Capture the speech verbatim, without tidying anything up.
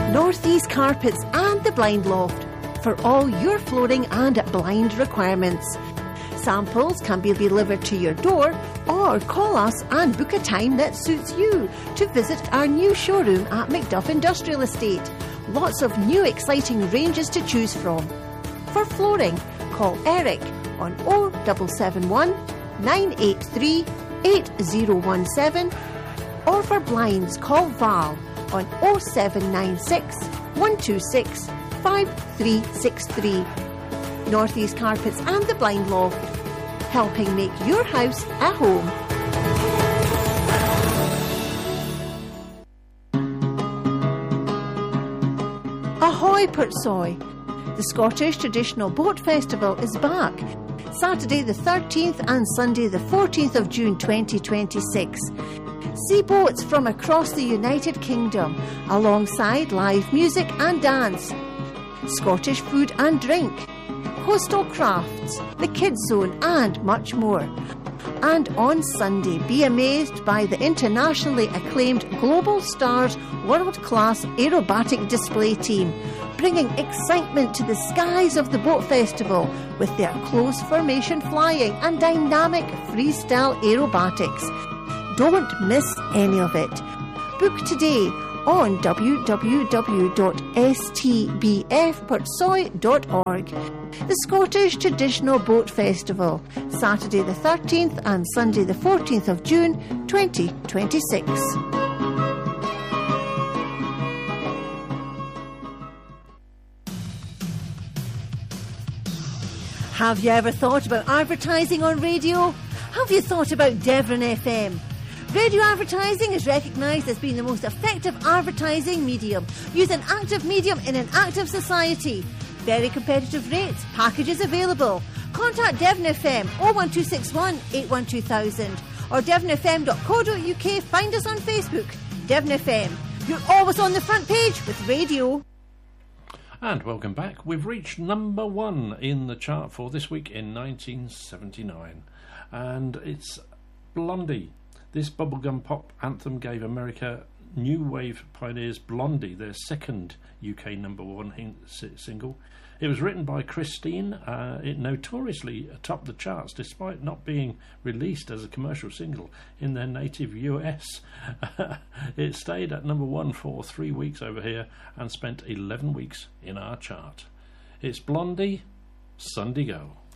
Northeast Carpets and the Blind Loft for all your flooring and blind requirements. Samples can be delivered to your door or call us and book a time that suits you to visit our new showroom at Macduff Industrial Estate. Lots of new exciting ranges to choose from. For flooring, call Eric on oh seven seven one, nine eight three, eight oh one seven, or for blinds, call Val on oh seven nine six, one two six, five three six three. Northeast Carpets and the Blind Loft, helping make your house a home. Ahoy Portsoy! The Scottish Traditional Boat Festival is back, Saturday the thirteenth and Sunday the fourteenth of June twenty twenty-six. See boats from across the United Kingdom, alongside live music and dance, Scottish food and drink, coastal crafts, the Kids Zone and much more. And on Sunday, be amazed by the internationally acclaimed Global Stars world-class aerobatic display team, bringing excitement to the skies of the Boat Festival with their close formation flying and dynamic freestyle aerobatics. Don't miss any of it. Book today on w w w dot s t b f portsoy dot org. The Scottish Traditional Boat Festival, Saturday the thirteenth and Sunday the fourteenth of June twenty twenty-six. Have you ever thought about advertising on radio? Have you thought about Devon F M? Radio advertising is recognised as being the most effective advertising medium. Use an active medium in an active society. Very competitive rates, packages available. Contact Devon F M oh one two six one, eight one two thousand or devon f m dot co dot u k. Find us on Facebook. Devon F M. You're always on the front page with radio. And welcome back. We've reached number one in the chart for this week in nineteen seventy-nine. And it's Blondie. This bubblegum pop anthem gave America new wave pioneers Blondie their second U K number one hin- single. It was written by Christine. Uh, it notoriously topped the charts despite not being released as a commercial single in their native U S. It stayed at number one for three weeks over here and spent eleven weeks in our chart. It's Blondie, Sunday Go.